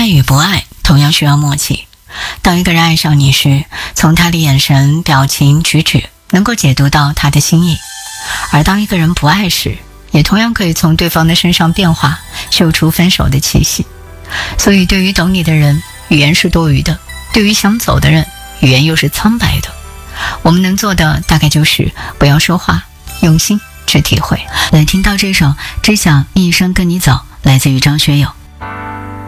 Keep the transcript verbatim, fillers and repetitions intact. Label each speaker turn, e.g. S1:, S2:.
S1: 爱与不爱同样需要默契。当一个人爱上你时，从他的眼神、表情、举止能够解读到他的心意；而当一个人不爱时，也同样可以从对方的身上变化，嗅出分手的气息。所以对于懂你的人，语言是多余的；对于想走的人，语言又是苍白的。我们能做的大概就是不要说话，用心去体会。来听到这首《只想一生跟你走》，来自于张学友。